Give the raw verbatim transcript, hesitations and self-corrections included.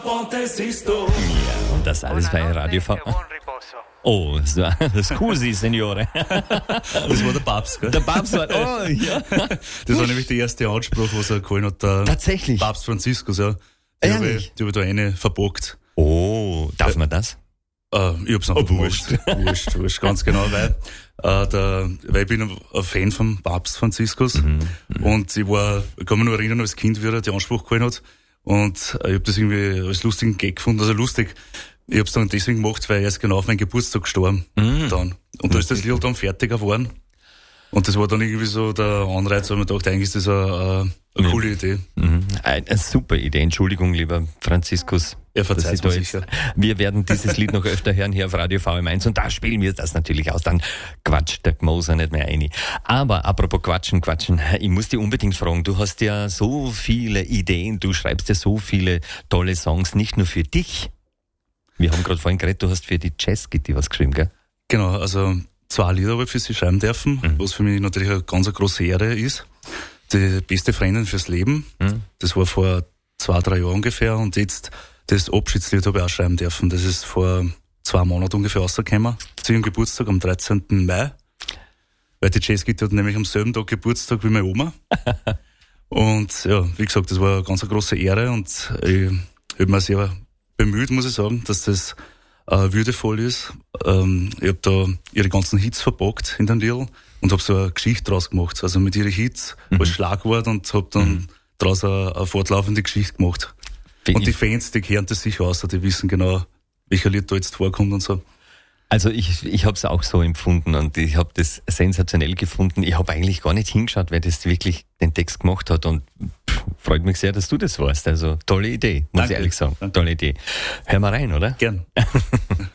Ja, und das alles bei Radio V. Oh, so, scusi, Signore. Das war der Papst, gell? Der Papst war, oh, ja. Das war nämlich der erste Anspruch, was er geholt hat, der Tatsächlich? Papst Franziskus, ja. Die habe ich, die hab ich da eine verbockt. Oh, darf man das? Äh, ich hab's einfach Oh, wurscht. gemacht. Wurscht, wurscht, ganz genau, weil, äh, der, weil ich bin ein Fan vom Papst Franziskus. Mhm. Und ich war, ich kann mich nur erinnern, als Kind, wie er den Anspruch geholt hat. Und äh, ich habe das irgendwie als lustigen Gag gefunden, also lustig. Ich hab's dann deswegen gemacht, weil er ist genau auf meinen Geburtstag gestorben. Mhm. Dann. Und da ist das Lied dann fertiger geworden. Und das war dann irgendwie so der Anreiz, weil man dachte, eigentlich ist das eine, eine Ja. coole Idee. Mhm. Eine super Idee. Entschuldigung, lieber Franziskus. Er dass verzeiht ich da mir jetzt- sicher. Wir werden dieses Lied noch öfter hören hier auf Radio V M eins und da spielen wir das natürlich aus. Dann quatscht der Gmoser nicht mehr ein. Aber apropos Quatschen, Quatschen, ich muss dich unbedingt fragen, du hast ja so viele Ideen, du schreibst ja so viele tolle Songs, nicht nur für dich. Wir haben gerade vorhin geredet, du hast für die Jazzgitti was geschrieben, gell? Genau, also zwei Lieder habe ich für sie schreiben dürfen, Mhm. was für mich natürlich eine ganz große Ehre ist. Die beste Freundin fürs Leben, Mhm. das war vor zwei, drei Jahren ungefähr, und jetzt das Abschiedslied habe ich auch schreiben dürfen. Das ist vor zwei Monaten ungefähr rausgekommen, zu ihrem Geburtstag am dreizehnten Mai. Weil die Jazzgitti hat nämlich am selben Tag Geburtstag wie meine Oma. Und ja, wie gesagt, das war eine ganz große Ehre und ich habe mich sehr bemüht, muss ich sagen, dass das äh, würdevoll ist. Ähm, ich habe da ihre ganzen Hits verpackt in den Lied und habe so eine Geschichte draus gemacht. Also mit ihren Hits Mhm. als Schlagwort und habe dann Mhm. daraus eine, eine fortlaufende Geschichte gemacht. Find Und die ich- Fans, die hören das sicher aus, die wissen genau, welcher Lied da jetzt vorkommt und so. Also ich, ich habe es auch so empfunden und ich habe das sensationell gefunden. Ich habe eigentlich gar nicht hingeschaut, wer das wirklich den Text gemacht hat und pff, freut mich sehr, dass du das warst. Also tolle Idee, muss Danke. ich ehrlich sagen. Danke. Tolle Idee. Hör mal rein, oder? Gern.